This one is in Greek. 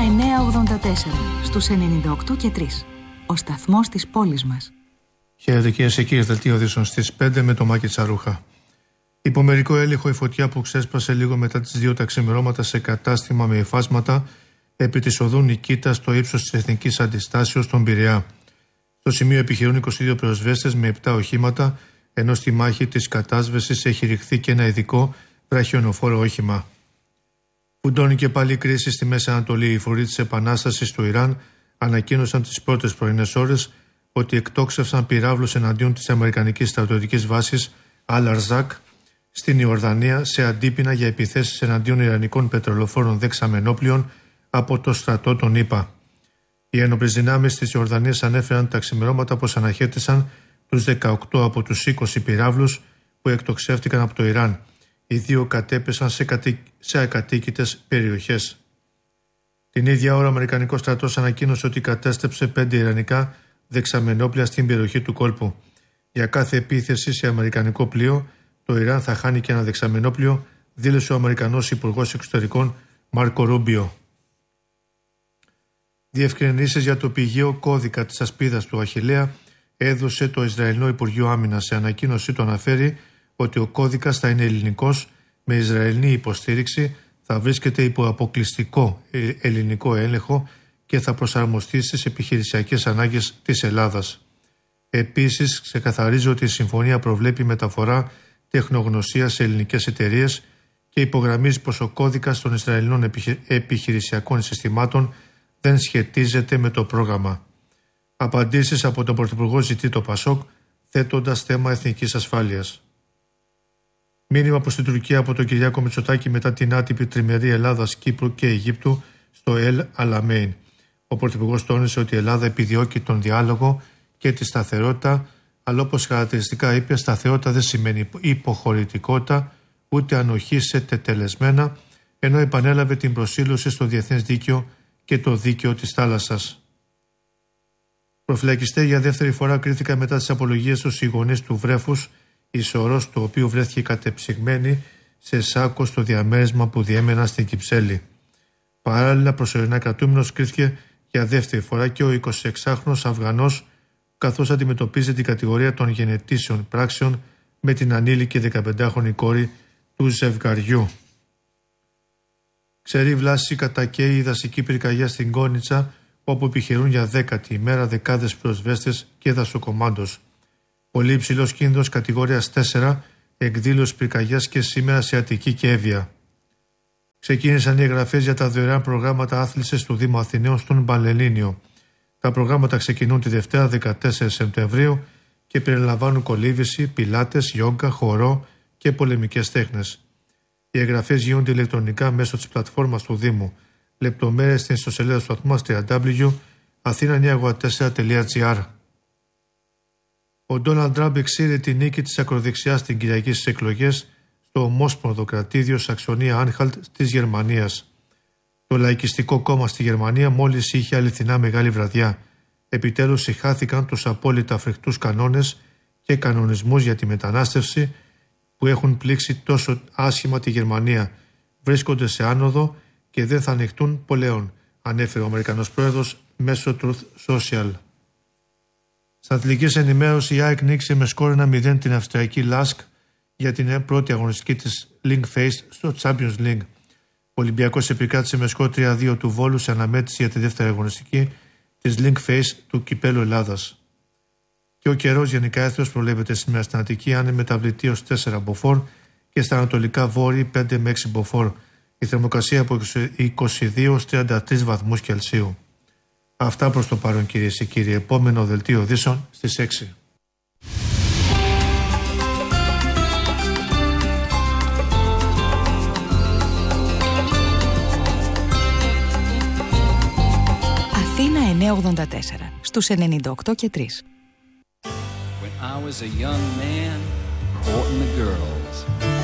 984 στους 98 και 3. Ο σταθμός της πόλης μας. Χαίρετε κυρίες και κύριοι, δελτίο ειδήσεων στις 5 με το Μάκη Τσαρούχα. Υπό μερικό έλεγχο η φωτιά που ξέσπασε λίγο μετά τις 2 τα ξημερώματα σε κατάστημα με υφάσματα επί της οδού Νικήτα στο ύψος της Εθνικής Αντιστάσεως στον Πειραιά. Στο σημείο επιχειρούν 22 πυροσβέστες με 7 οχήματα, ενώ στη μάχη της κατάσβεσης έχει ρηχθεί και ένα ειδικό βραχιονοφόρο όχημα. Φουντώνει και πάλι η κρίση στη Μέση Ανατολή. Οι φορείς της Επανάστασης του Ιράν ανακοίνωσαν τις πρώτες πρωινές ώρες ότι εκτόξευσαν πυράβλους εναντίον της αμερικανικής στρατιωτικής βάσης Αλ-Αρζάκ στην Ιορδανία σε αντίπεινα για επιθέσεις εναντίον ιρανικών πετρελοφόρων δεξαμενόπλων από το στρατό των ΗΠΑ. Οι ένοπλες δυνάμεις της Ιορδανίας ανέφεραν τα ξημερώματα πως αναχέτησαν τους 18 από τους 20 πυράβλους που εκτοξεύτηκαν από το Ιράν. Οι 2 κατέπεσαν σε ακατοίκητες περιοχές. Την ίδια ώρα ο Αμερικανικός στρατός ανακοίνωσε ότι κατέστρεψε 5 ιρανικά δεξαμενόπλια στην περιοχή του κόλπου. Για κάθε επίθεση σε αμερικανικό πλοίο, το Ιράν θα χάνει και ένα δεξαμενόπλιο, δήλωσε ο Αμερικανός Υπουργός Εξωτερικών Μάρκο Ρούμπιο. Διευκρινήσεις για το πηγαίο κώδικα της ασπίδας του Αχιλλέα έδωσε το Ισραηλινό Υπουργείο Άμυνας. Σε ανακοίνωσή του αναφέρει ότι ο κώδικας θα είναι ελληνικός, με Ισραηλινή υποστήριξη, θα βρίσκεται υπό αποκλειστικό ελληνικό έλεγχο και θα προσαρμοστεί στις επιχειρησιακές ανάγκες της Ελλάδας. Επίσης, ξεκαθαρίζει ότι η συμφωνία προβλέπει μεταφορά τεχνογνωσίας σε ελληνικές εταιρείες και υπογραμμίζει πως ο κώδικας των Ισραηλινών επιχειρησιακών συστημάτων δεν σχετίζεται με το πρόγραμμα. Απαντήσεις από τον Πρωθυπουργό ζητεί το ΠΑΣΟΚ, θέτοντας θέμα εθνικής ασφάλειας. Μήνυμα προς την Τουρκία από τον Κυριάκο Μητσοτάκη μετά την άτυπη τριμερή Ελλάδας, Κύπρου και Αιγύπτου στο Ελ Αλαμέιν. Ο Πρωθυπουργός τόνισε ότι η Ελλάδα επιδιώκει τον διάλογο και τη σταθερότητα, αλλά όπως χαρακτηριστικά είπε, σταθερότητα δεν σημαίνει υποχωρητικότητα ούτε ανοχή σε τετελεσμένα, ενώ επανέλαβε την προσήλωση στο διεθνές δίκαιο και το δίκαιο της θάλασσας. Προφυλακιστέ για δεύτερη φορά κρίθηκαν μετά τις απολογίες τους οι γονείς του βρέφους, η σωρός του οποίου βρέθηκε κατεψυγμένη σε σάκο στο διαμέρισμα που διέμεναν στην Κυψέλη. Παράλληλα, προσωρινά κρατούμενος κρίθηκε για δεύτερη φορά και ο 26χρονος Αφγανός, καθώς αντιμετωπίζει την κατηγορία των γενετήσεων πράξεων με την ανήλικη 15χρονη κόρη του ζευγαριού. Ξερή βλάση κατακαίει η δασική πυρκαγιά στην Κόνιτσα, όπου επιχειρούν για 10η ημέρα δεκάδες πυροσβέστες και δασοκομάντος. Πολύ υψηλός κίνδυνος κατηγορίας 4, εκδήλωση πυρκαγιάς και σήμερα σε Αττική και Εύβοια. Ξεκίνησαν οι εγγραφές για τα δωρεάν προγράμματα άθλησης του Δήμου Αθηναίων στον Πανελλήνιο. Τα προγράμματα ξεκινούν τη Δευτέρα 14 Σεπτεμβρίου και περιλαμβάνουν κολύμβηση, πιλάτες, γιόγκα, χορό και πολεμικές τέχνες. Οι εγγραφές γίνονται ηλεκτρονικά μέσω της πλατφόρμας του Δήμου. Λεπτομέρειες στην ιστοσελίδα του σταθμού μας www.athena984.gr. Ο Ντόναλντ Τραμπ εξήρε τη νίκη της ακροδεξιάς στην Κυριακή στις εκλογές στο ομόσπονδο κρατήδιο Σαξονία Άνχαλτ της Γερμανίας. Το Λαϊκιστικό Κόμμα στη Γερμανία μόλις είχε αληθινά μεγάλη βραδιά. Επιτέλους συχάθηκαν τους απόλυτα φρικτούς κανόνες και κανονισμούς για τη μετανάστευση που έχουν πλήξει τόσο άσχημα τη Γερμανία. Βρίσκονται σε άνοδο και δεν θα ανοιχτούν πλέον, ανέφερε ο Αμερικανός πρόεδρος μέσω Truth Social. Στα αθλητικής ενημέρωση, η ΑΕΚ νίκησε με σκόρ 1-0 την Αυστριακή Λάσκ για την πρώτη αγωνιστική της Link Face στο Champions League. Ο Ολυμπιακός επικράτησε με σκόρ 3-2 του Βόλου σε αναμέτρηση για τη δεύτερη αγωνιστική της Link Face του Κυπέλλου Ελλάδας. Και ο καιρός γενικά έθρος προβλέπεται σήμερα στην Αττική άνεμη μεταβλητή ως 4 μποφόρ και στα ανατολικά βόρειοι 5 με 6 μποφόρ. Η θερμοκρασία από 22 ως 33 βαθμούς Κελσίου. Αυτά προς το παρόν κυρίες και κύριοι. Επόμενο δελτίο ειδήσεων στις 6. Αθήνα 984 στους 98 και 3. When I was a young man courting the girls